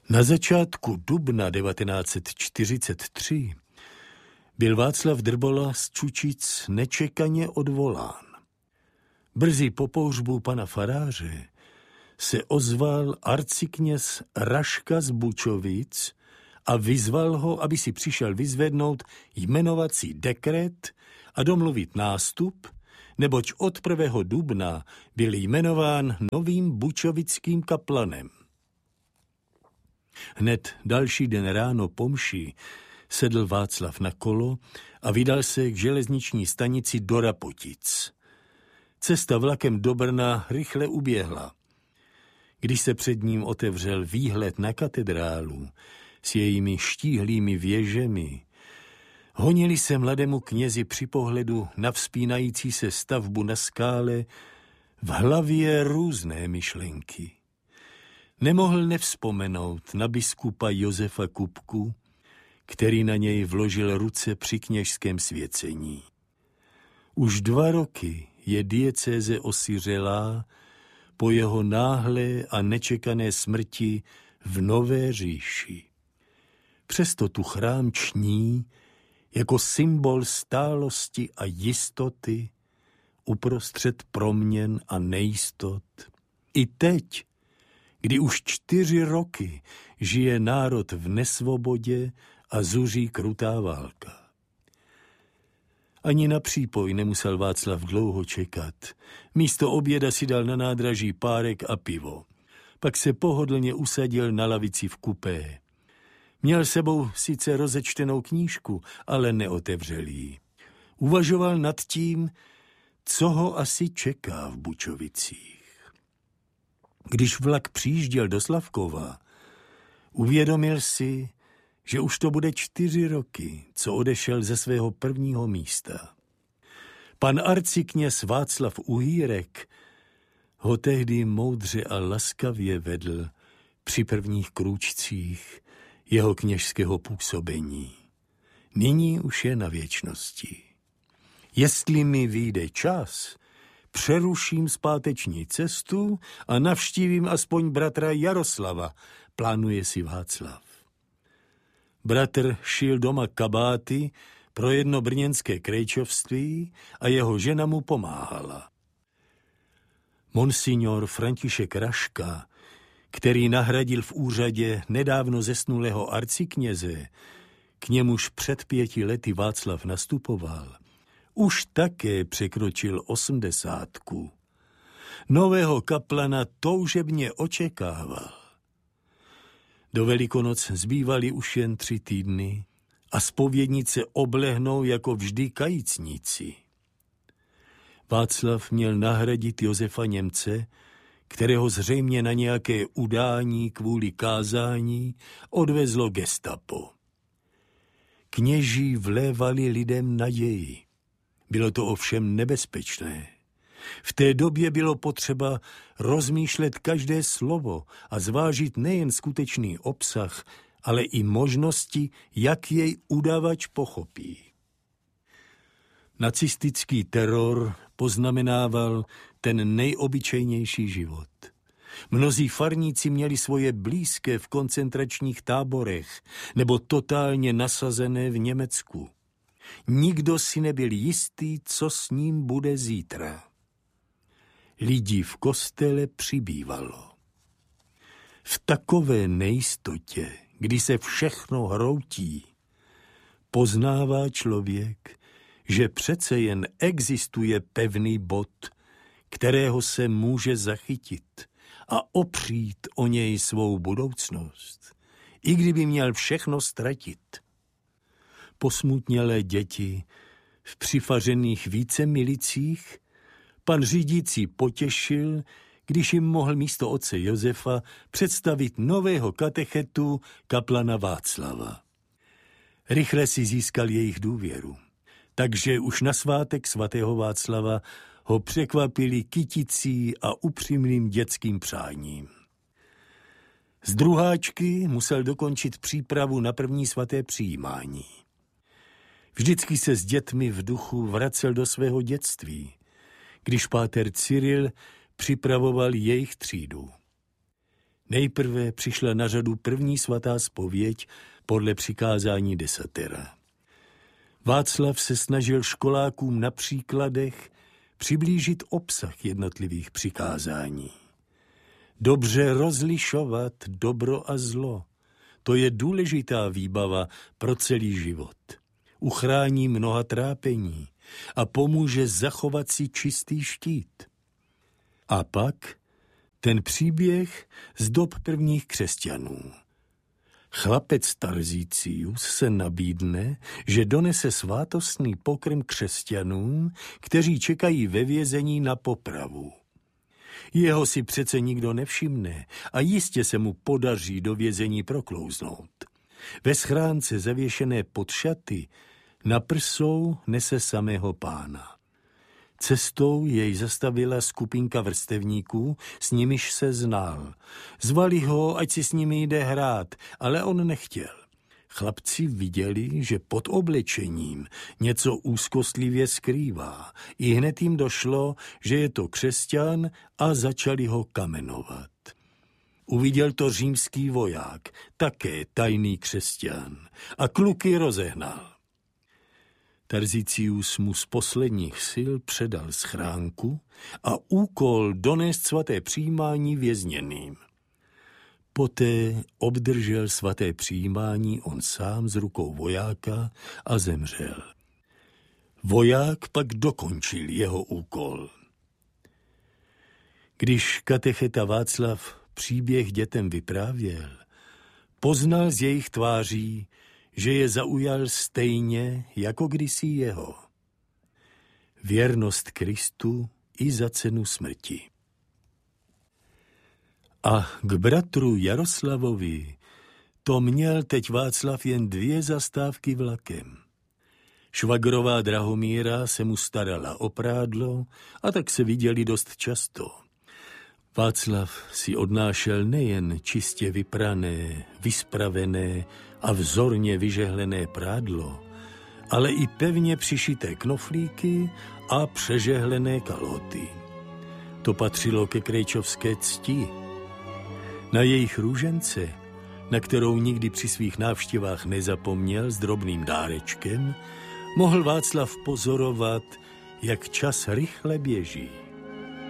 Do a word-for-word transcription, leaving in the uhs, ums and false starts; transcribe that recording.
Na začátku dubna devatenáct set čtyřicet tři byl Václav Drbola z Čučic nečekaně odvolán. Brzy po pohřbu pana faráře se ozval arcikněz Raška z Bučovic a vyzval ho, aby si přišel vyzvednout jmenovací dekret a domluvit nástup, neboť od prvního dubna byl jmenován novým bučovickým kaplanem. Hned další den ráno po mši sedl Václav na kolo a vydal se k železniční stanici do Rapotic. Cesta vlakem do Brna rychle uběhla. Když se před ním otevřel výhled na katedrálu s jejími štíhlými věžemi, honili se mladému knězi při pohledu na vzpínající se stavbu na skále v hlavě různé myšlenky. Nemohl nevzpomenout na biskupa Josefa Kupku, který na něj vložil ruce při kněžském svěcení. Už dva roky je diecéze osiřelá po jeho náhlé a nečekané smrti v Nové říši. Přesto tu chrám ční jako symbol stálosti a jistoty uprostřed proměn a nejistot. I teď, kdy už čtyři roky žije národ v nesvobodě a zuří krutá válka. Ani na přípoj nemusel Václav dlouho čekat. Místo oběda si dal na nádraží párek a pivo. Pak se pohodlně usadil na lavici v kupé. Měl sebou sice rozečtenou knížku, ale neotevřel ji. Uvažoval nad tím, co ho asi čeká v Bučovicích. Když vlak přijížděl do Slavkova, uvědomil si, že už to bude čtyři roky, co odešel ze svého prvního místa. Pan arcikněz Václav Uhýrek ho tehdy moudře a laskavě vedl při prvních krůčcích jeho kněžského působení. Nyní už je na věčnosti. Jestli mi vyjde čas, přeruším zpáteční cestu a navštívím aspoň bratra Jaroslava, plánuje si Václav. Bratr šil doma kabáty pro jedno brněnské krejčovství a jeho žena mu pomáhala. Monsignor František Raška, který nahradil v úřadě nedávno zesnulého arcikněze, k němuž před pěti lety Václav nastupoval, už také překročil osmdesátku. Nového kaplana toužebně očekával. Do Velikonoc zbývaly už jen tři týdny a zpovědnice oblehnou jako vždy kajícníci. Václav měl nahradit Josefa Němce, kterého zřejmě na nějaké udání kvůli kázání odvezlo gestapo. Kněží vlévali lidem naději. Bylo to ovšem nebezpečné. V té době bylo potřeba rozmýšlet každé slovo a zvážit nejen skutečný obsah, ale i možnosti, jak jej udavač pochopí. Nacistický teror poznamenával ten nejobyčejnější život. Mnozí farníci měli svoje blízké v koncentračních táborech nebo totálně nasazené v Německu. Nikdo si nebyl jistý, co s ním bude zítra. Lidí v kostele přibývalo. V takové nejistotě, kdy se všechno hroutí, poznává člověk, že přece jen existuje pevný bod, kterého se může zachytit a opřít o něj svou budoucnost, i kdyby měl všechno ztratit. Posmutnělé děti v přifařených více milicích pan řídící potěšil, když jim mohl místo otce Josefa představit nového katechetu kaplana Václava. Rychle si získal jejich důvěru, takže už na svátek svatého Václava ho překvapili kyticí a upřímným dětským přáním. Z druháčky musel dokončit přípravu na první svaté přijímání. Vždycky se s dětmi v duchu vracel do svého dětství, když páter Cyril připravoval jejich třídu. Nejprve přišla na řadu první svatá zpověď podle přikázání desatera. Václav se snažil školákům na příkladech přiblížit obsah jednotlivých přikázání. Dobře rozlišovat dobro a zlo. To je důležitá výbava pro celý život. Uchrání mnoha trápení a pomůže zachovat si čistý štít. A pak ten příběh z dob prvních křesťanů. Chlapec Tarzícius se nabídne, že donese svátostný pokrm křesťanům, kteří čekají ve vězení na popravu. Jeho si přece nikdo nevšimne a jistě se mu podaří do vězení proklouznout. Ve schránce zavěšené pod šaty na prsou nese samého Pána. Cestou jej zastavila skupinka vrstevníků, s nimiž se znal. Zvali ho, ať si s nimi jde hrát, ale on nechtěl. Chlapci viděli, že pod oblečením něco úzkostlivě skrývá. I hned jim došlo, že je to křesťan a začali ho kamenovat. Uviděl to římský voják, také tajný křesťan, a kluky rozehnal. Tarzícius mu z posledních sil předal schránku a úkol donést svaté přijímání vězněným. Poté obdržel svaté přijímání on sám z rukou vojáka a zemřel. Voják pak dokončil jeho úkol. Když katecheta Václav příběh dětem vyprávěl, poznal z jejich tváří, že je zaujal stejně jako kdysi jeho. Věrnost Kristu i za cenu smrti. A k bratru Jaroslavovi to měl teď Václav jen dvě zastávky vlakem. Švagrová Drahomíra se mu starala o prádlo a tak se viděli dost často. Václav si odnášel nejen čistě vyprané, vyspravené a vzorně vyžehlené prádlo, ale i pevně přišité knoflíky a přežehlené kalhoty. To patřilo ke krejčovské cti. Na jejich růžence, na kterou nikdy při svých návštěvách nezapomněl s drobným dárečkem, mohl Václav pozorovat, jak čas rychle běží.